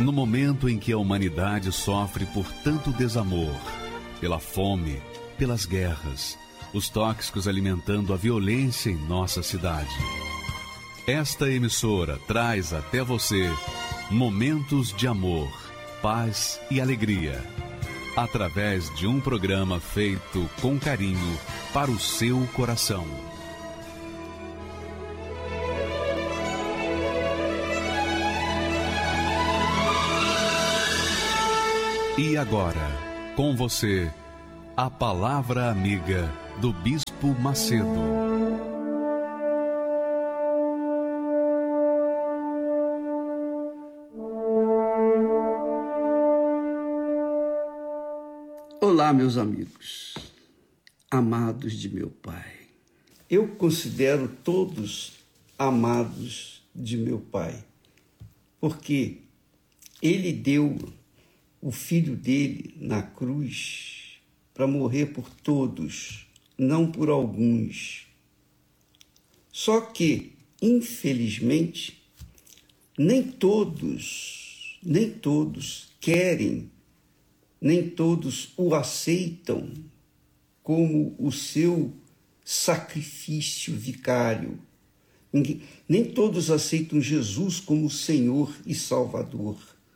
No momento em que a humanidade sofre por tanto desamor, pela fome, pelas guerras, os tóxicos alimentando a violência em nossa cidade. Esta emissora traz até você momentos de amor, paz e alegria, através de um programa feito com carinho para o seu coração. E agora, com você, a Palavra Amiga do Bispo Macedo. Olá, meus amigos, amados de meu Pai. Eu considero todos amados de meu Pai, porque Ele deu o Filho dele na cruz para morrer por todos, não por alguns. Só que, infelizmente, nem todos querem, nem todos o aceitam como o seu sacrifício vicário. Nem todos aceitam Jesus como Senhor e Salvador.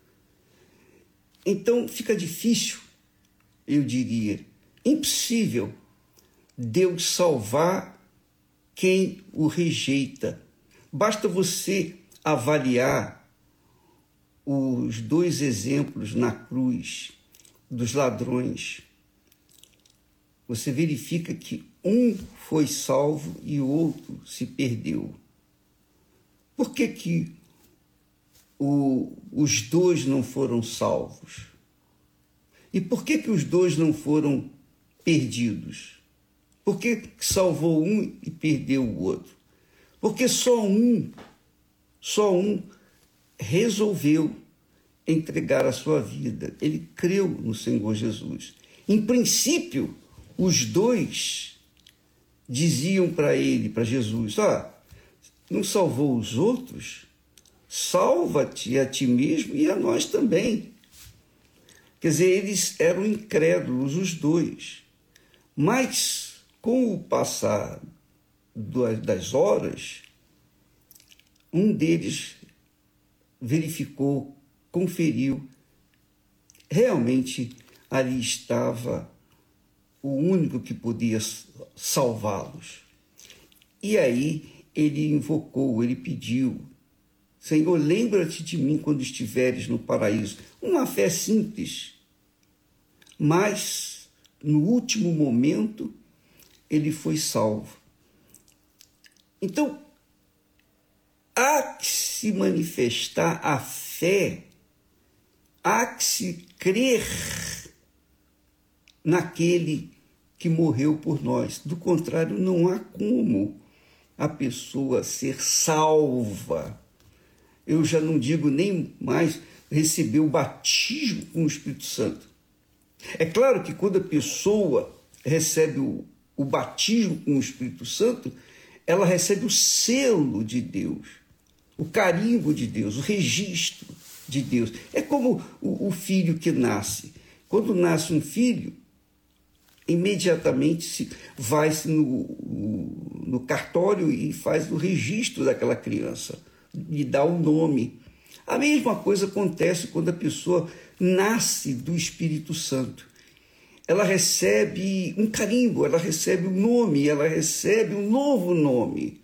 Então fica difícil, eu diria, impossível Deus salvar quem o rejeita. Basta você avaliar os dois exemplos na cruz dos ladrões. Você verifica que um foi salvo e o outro se perdeu. Por que os dois não foram salvos? E por que os dois não foram perdidos? Por que salvou um e perdeu o outro? Porque só um resolveu entregar a sua vida. Ele creu no Senhor Jesus. Em princípio, os dois diziam para ele, para Jesus, não salvou os outros? Salva-te a ti mesmo e a nós também. Quer dizer, eles eram incrédulos, os dois. Mas, com o passar das horas, um deles verificou, conferiu, realmente ali estava o único que podia salvá-los. E aí ele invocou, ele pediu: Senhor, lembra-te de mim quando estiveres no paraíso. Uma fé simples, mas no último momento ele foi salvo. Então, há que se manifestar a fé, há que se crer naquele que morreu por nós. Do contrário, não há como a pessoa ser salva. Eu já não digo nem mais receber o batismo com o Espírito Santo. É claro que quando a pessoa recebe o batismo com o Espírito Santo, ela recebe o selo de Deus, o carimbo de Deus, o registro de Deus. É como o filho que nasce. Quando nasce um filho, imediatamente vai-se no cartório e faz o registro daquela criança, lhe dá o nome. A mesma coisa acontece quando a pessoa nasce do Espírito Santo. Ela recebe um carimbo, ela recebe um nome, ela recebe um novo nome.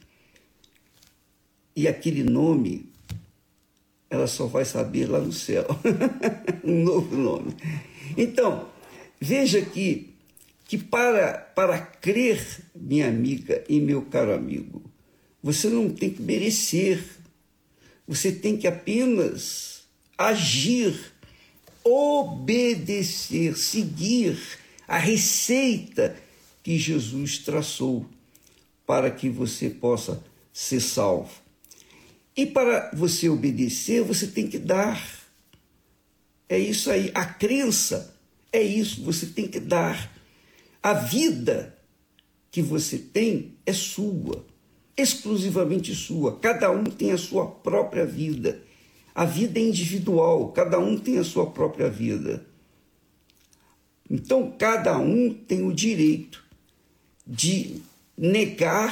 E aquele nome, ela só vai saber lá no céu. Um novo nome. Então, veja que para crer, minha amiga e meu caro amigo, você não tem que merecer. Você tem que apenas agir, obedecer, seguir a receita que Jesus traçou para que você possa ser salvo. E para você obedecer, você tem que dar. É isso aí. A crença é isso. Você tem que dar. A vida que você tem é sua, exclusivamente sua. Cada um tem a sua própria vida. A vida é individual, cada um tem a sua própria vida. Então, cada um tem o direito de negar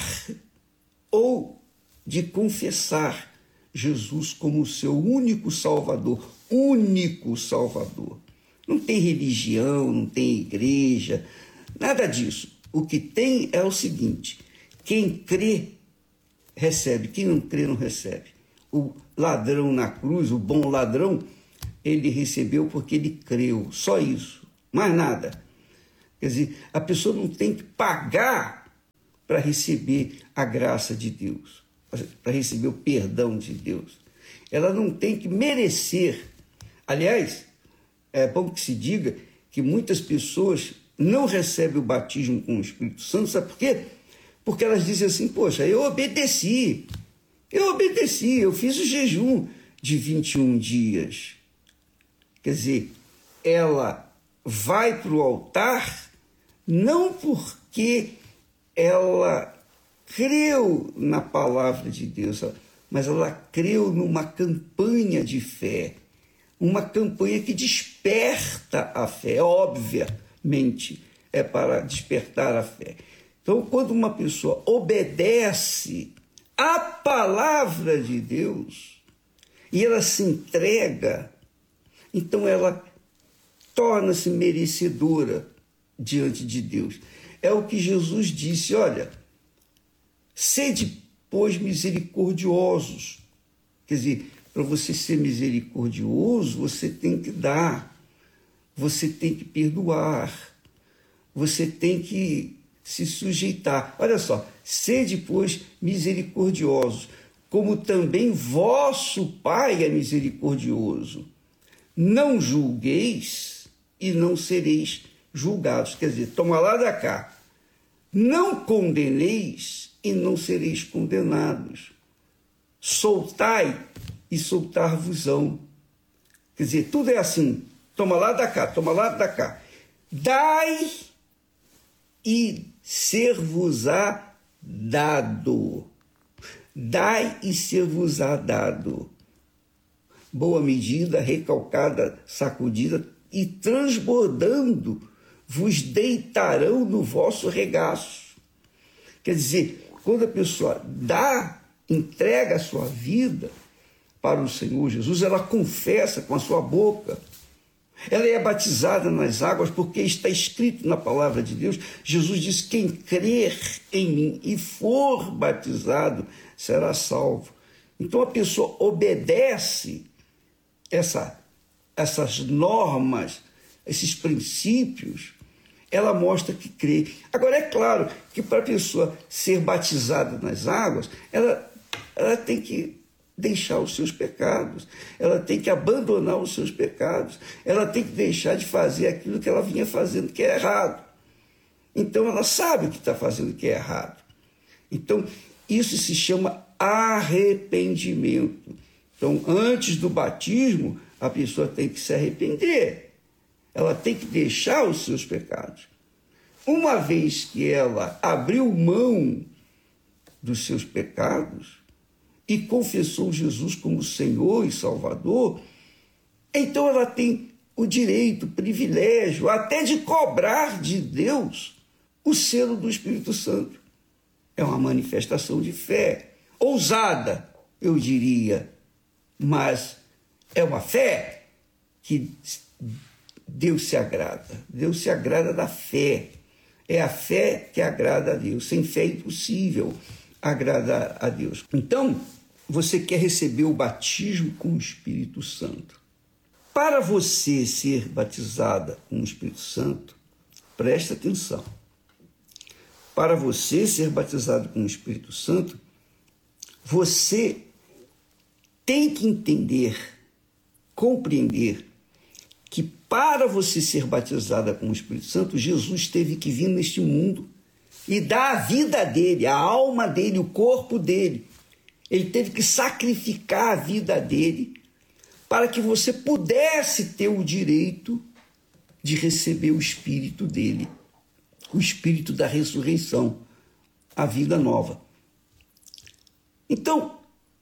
ou de confessar Jesus como o seu único Salvador. Único Salvador. Não tem religião, não tem igreja, nada disso. O que tem é o seguinte: quem crê, recebe. Quem não crê, não recebe. O ladrão na cruz, o bom ladrão, ele recebeu porque ele creu. Só isso. Mais nada. Quer dizer, a pessoa não tem que pagar para receber a graça de Deus, para receber o perdão de Deus. Ela não tem que merecer. Aliás, é bom que se diga que muitas pessoas não recebem o batismo com o Espírito Santo. Sabe por quê? Porque elas dizem assim: poxa, eu obedeci, eu fiz o jejum de 21 dias. Quer dizer, ela vai para o altar não porque ela creu na palavra de Deus, mas ela creu numa campanha de fé, uma campanha que desperta a fé, obviamente, é para despertar a fé. Então, quando uma pessoa obedece à palavra de Deus e ela se entrega, então ela torna-se merecedora diante de Deus. É o que Jesus disse: olha, sede, pois, misericordiosos. Quer dizer, para você ser misericordioso, você tem que dar, você tem que perdoar, você tem que se sujeitar. Olha só, sede, pois, misericordiosos, como também vosso Pai é misericordioso. Não julgueis e não sereis julgados. Quer dizer, toma lá da cá. Não condeneis e não sereis condenados. Soltai e soltar-vos-ão. Quer dizer, tudo é assim. Toma lá da cá, toma lá da cá. Dai e ser-vos-á dado. Dai e ser-vos-á dado. Boa medida, recalcada, sacudida e transbordando, vos deitarão no vosso regaço. Quer dizer, quando a pessoa entrega a sua vida para o Senhor Jesus, ela confessa com a sua boca, ela é batizada nas águas, porque está escrito na palavra de Deus. Jesus disse: quem crer em mim e for batizado será salvo. Então a pessoa obedece essas normas, esses princípios, ela mostra que crê. Agora, é claro que para a pessoa ser batizada nas águas, ela tem que deixar os seus pecados, ela tem que abandonar os seus pecados, ela tem que deixar de fazer aquilo que ela vinha fazendo que é errado. Então, ela sabe que está fazendo que é errado. Então, isso se chama arrependimento. Então, antes do batismo, a pessoa tem que se arrepender. Ela tem que deixar os seus pecados. Uma vez que ela abriu mão dos seus pecados e confessou Jesus como Senhor e Salvador, então ela tem o direito, o privilégio, até de cobrar de Deus o selo do Espírito Santo. É uma manifestação de fé, ousada, eu diria, mas é uma fé que Deus se agrada. Deus se agrada da fé. É a fé que agrada a Deus. Sem fé é impossível agradar a Deus. Então, você quer receber o batismo com o Espírito Santo. Para você ser batizada com o Espírito Santo, presta atenção. Para você ser batizado com o Espírito Santo, você tem que entender, compreender que para você ser batizada com o Espírito Santo, Jesus teve que vir neste mundo e dar a vida dele, a alma dele, o corpo dele. Ele teve que sacrificar a vida dele para que você pudesse ter o direito de receber o Espírito dele, o Espírito da ressurreição, a vida nova. Então,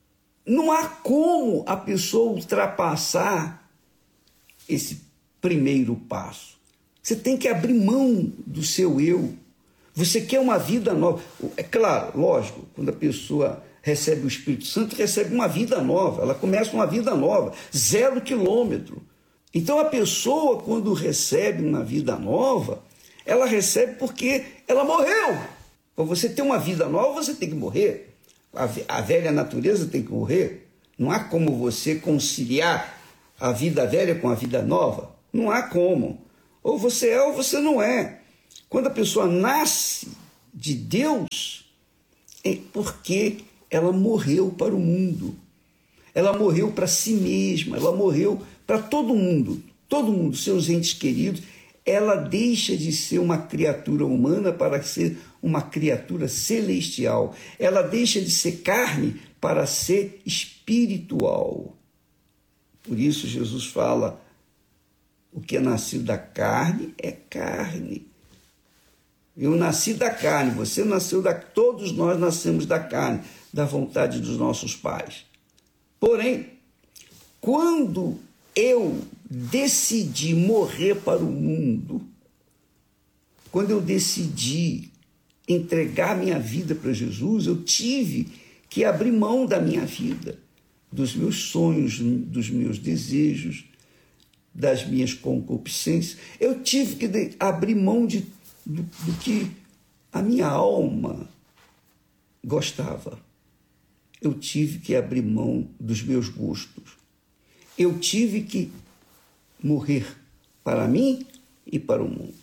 não há como a pessoa ultrapassar esse primeiro passo. Você tem que abrir mão do seu eu. Você quer uma vida nova. É claro, lógico, quando a pessoa recebe o Espírito Santo, recebe uma vida nova. Ela começa uma vida nova, 0 quilômetro. Então a pessoa, quando recebe uma vida nova, ela recebe porque ela morreu. Para você ter uma vida nova, você tem que morrer. A velha natureza tem que morrer. Não há como você conciliar a vida velha com a vida nova. Não há como. Ou você é ou você não é. Quando a pessoa nasce de Deus, é porque ela morreu para o mundo. Ela morreu para si mesma. Ela morreu para todo mundo, seus entes queridos. Ela deixa de ser uma criatura humana para ser uma criatura celestial. Ela deixa de ser carne para ser espiritual. Por isso Jesus fala, o que é nascido da carne é carne. Eu nasci da carne, você nasceu da... Todos nós nascemos da carne, da vontade dos nossos pais. Porém, quando eu decidi morrer para o mundo, quando eu decidi entregar minha vida para Jesus, eu tive que abrir mão da minha vida, dos meus sonhos, dos meus desejos, das minhas concupiscências. Eu tive que abrir mão do que a minha alma gostava. Eu tive que abrir mão dos meus gostos. Eu tive que morrer para mim e para o mundo.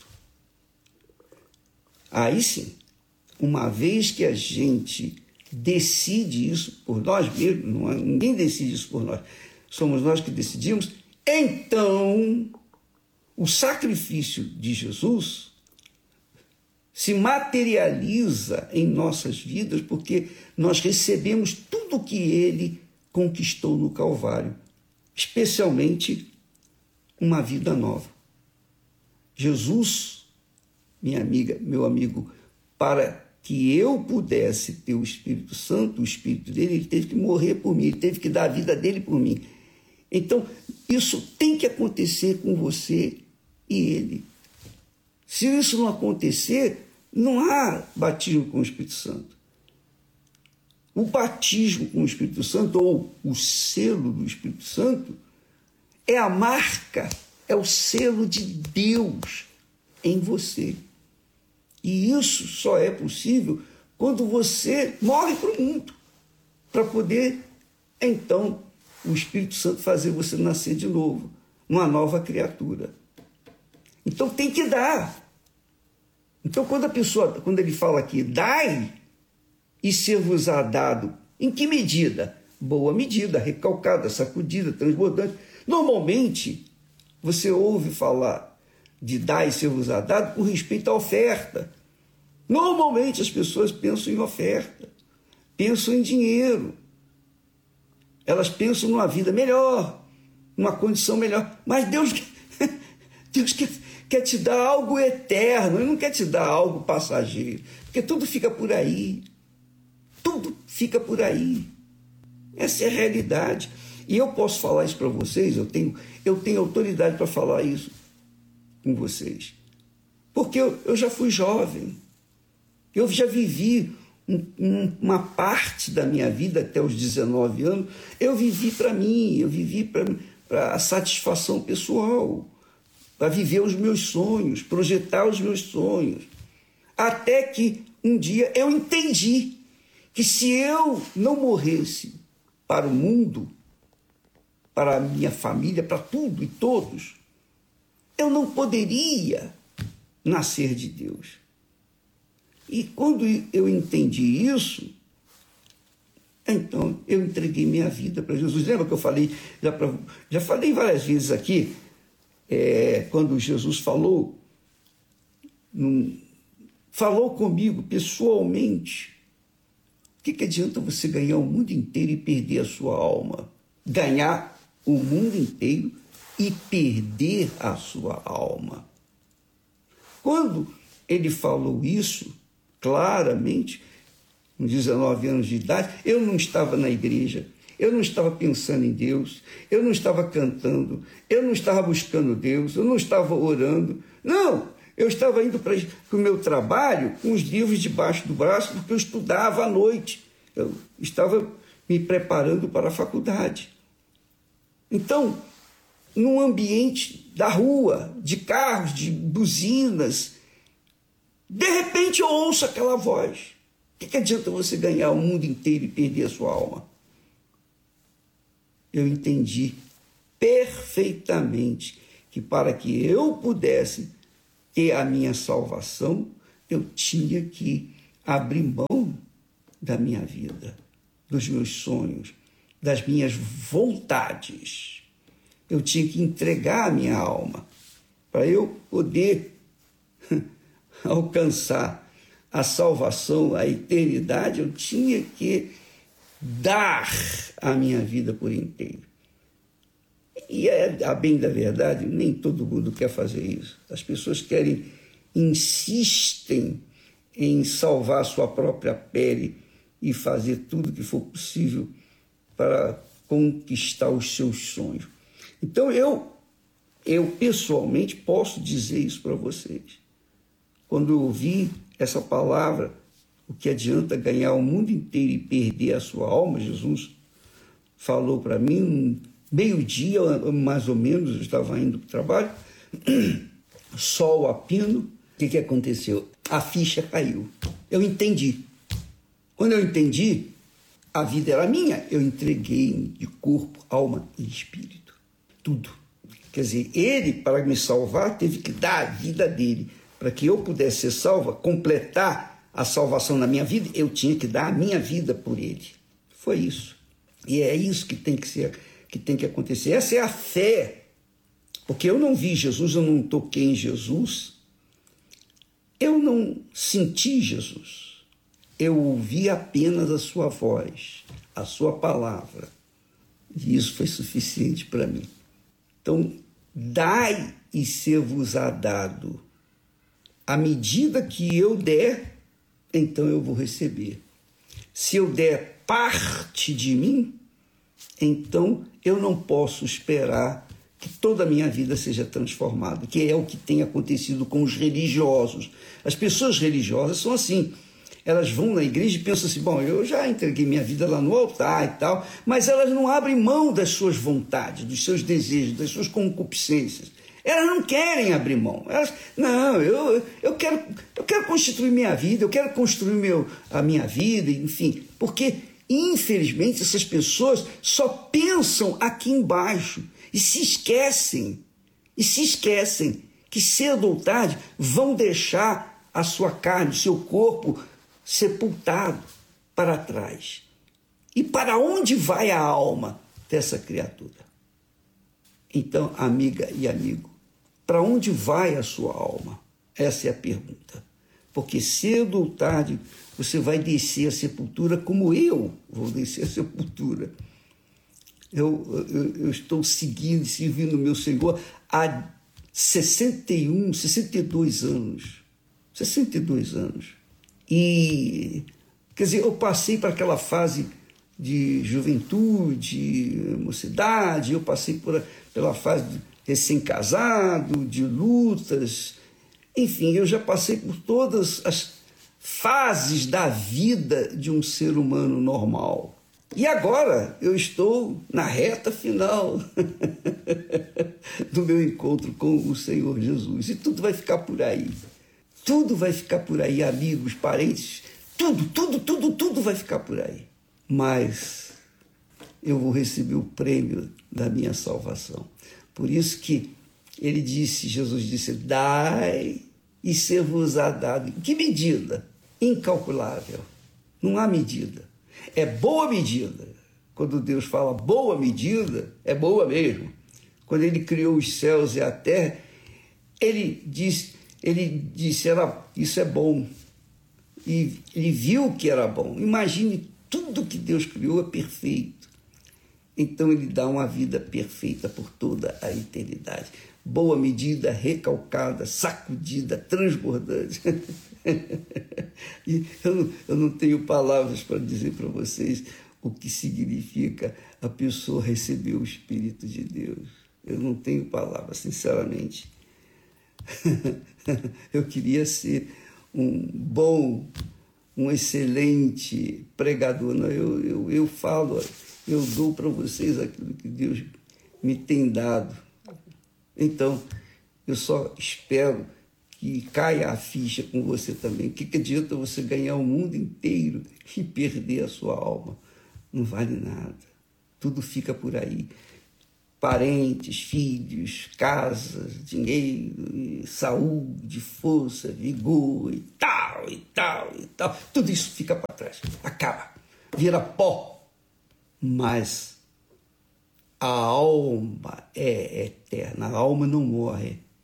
Aí sim, uma vez que a gente decide isso por nós mesmos, ninguém decide isso por nós, somos nós que decidimos, então o sacrifício de Jesus se materializa em nossas vidas porque nós recebemos tudo o que ele conquistou no Calvário, especialmente uma vida nova. Jesus, minha amiga, meu amigo, para que eu pudesse ter o Espírito Santo, o Espírito dele, ele teve que morrer por mim, ele teve que dar a vida dele por mim. Então, isso tem que acontecer com você e ele. Se isso não acontecer, não há batismo com o Espírito Santo. O batismo com o Espírito Santo, ou o selo do Espírito Santo, é a marca, é o selo de Deus em você. E isso só é possível quando você morre para o mundo, para poder, então, o Espírito Santo fazer você nascer de novo, uma nova criatura. Então tem que dar. Então quando ele fala aqui, dai e ser-vos-á dado, em que medida? Boa medida, recalcada, sacudida, transbordante. Normalmente, você ouve falar de dar e ser-vos-á dado com respeito à oferta. Normalmente as pessoas pensam em oferta, pensam em dinheiro. Elas pensam numa vida melhor, numa condição melhor. Mas Deus quer te dar algo eterno, Ele não quer te dar algo passageiro, porque tudo fica por aí. Tudo fica por aí. Essa é a realidade. E eu posso falar isso para vocês, eu tenho autoridade para falar isso com vocês. Porque eu já fui jovem, eu já vivi uma parte da minha vida até os 19 anos, eu vivi para mim, eu vivi para a satisfação pessoal, para viver os meus sonhos, projetar os meus sonhos. Até que um dia eu entendi que se eu não morresse para o mundo, para a minha família, para tudo e todos, eu não poderia nascer de Deus. E quando eu entendi isso, então eu entreguei minha vida para Jesus. Lembra que eu falei, já falei várias vezes aqui, quando Jesus falou comigo pessoalmente. O que adianta você ganhar o mundo inteiro e perder a sua alma? Ganhar o mundo inteiro e perder a sua alma. Quando ele falou isso, claramente, com 19 anos de idade, eu não estava na igreja. eu não estava pensando em Deus, eu não estava cantando, eu não estava buscando Deus, eu não estava orando. Não, eu estava indo para o meu trabalho com os livros debaixo do braço, porque eu estudava à noite. Eu estava me preparando para a faculdade. Então, num ambiente da rua, de carros, de buzinas, de repente eu ouço aquela voz. O que adianta você ganhar o mundo inteiro e perder a sua alma? Eu entendi perfeitamente que para que eu pudesse ter a minha salvação, eu tinha que abrir mão da minha vida, dos meus sonhos, das minhas vontades. Eu tinha que entregar a minha alma para eu poder alcançar a salvação, a eternidade. Eu tinha que dar a minha vida por inteiro. E a bem da verdade, nem todo mundo quer fazer isso. As pessoas insistem em salvar a sua própria pele e fazer tudo o que for possível para conquistar os seus sonhos. Então, eu pessoalmente posso dizer isso para vocês. Quando eu ouvi essa palavra, o que adianta ganhar o mundo inteiro e perder a sua alma, Jesus falou para mim, meio-dia, mais ou menos, eu estava indo para o trabalho, sol a pino. O que aconteceu? A ficha caiu. Eu entendi. Quando eu entendi, a vida era minha, eu entreguei de corpo, alma e espírito. Tudo. Quer dizer, ele, para me salvar, teve que dar a vida dele. Para que eu pudesse ser salva, completar a salvação na minha vida, eu tinha que dar a minha vida por ele. Foi isso. E é isso que tem que acontecer. Essa é a fé. Porque eu não vi Jesus, eu não toquei em Jesus, eu não senti Jesus. Eu ouvi apenas a sua voz, a sua palavra. E isso foi suficiente para mim. Então, dai e ser-vos-á dado. À medida que eu der, então eu vou receber. Se eu der parte de mim, então eu não posso esperar que toda a minha vida seja transformada, que é o que tem acontecido com os religiosos. As pessoas religiosas são assim. Elas vão na igreja e pensam assim, bom, eu já entreguei minha vida lá no altar e tal, mas elas não abrem mão das suas vontades, dos seus desejos, das suas concupiscências. Elas não querem abrir mão. Elas, não, eu quero constituir minha vida, eu quero construir a minha vida, enfim. Porque, infelizmente, essas pessoas só pensam aqui embaixo e se esquecem que cedo ou tarde vão deixar a sua carne, o seu corpo sepultado para trás. E para onde vai a alma dessa criatura? Então, amiga e amigo, para onde vai a sua alma? Essa é a pergunta. Porque cedo ou tarde você vai descer a sepultura como eu vou descer a sepultura. Eu estou seguindo e servindo o meu Senhor há 62 anos. 62 anos. E, quer dizer, eu passei para aquela fase de juventude, mocidade, eu passei pela fase de recém-casado, de lutas, enfim, eu já passei por todas as fases da vida de um ser humano normal. E agora eu estou na reta final do meu encontro com o Senhor Jesus. E tudo vai ficar por aí. Tudo vai ficar por aí, amigos, parentes, tudo vai ficar por aí. Mas eu vou receber o prêmio da minha salvação. Por isso que Jesus disse, dai e ser-vos-á dado. Que medida? Incalculável. Não há medida. É boa medida. Quando Deus fala boa medida, é boa mesmo. Quando ele criou os céus e a terra, ele disse, isso é bom. E ele viu que era bom. Imagine, tudo que Deus criou é perfeito. Então ele dá uma vida perfeita por toda a eternidade. Boa medida, recalcada, sacudida, transbordante. E eu não tenho palavras para dizer para vocês o que significa a pessoa recebeu o Espírito de Deus. Eu não tenho palavras, sinceramente. Eu queria ser um excelente pregador. Não, eu falo, eu dou para vocês aquilo que Deus me tem dado. Então, eu só espero que caia a ficha com você também. O que adianta você ganhar o mundo inteiro e perder a sua alma? Não vale nada. Tudo fica por aí. Parentes, filhos, casas, dinheiro, saúde, força, vigor e tal, e tal, e tal. Tudo isso fica para trás. Acaba. Vira pó. Mas a alma é eterna. A alma não morre.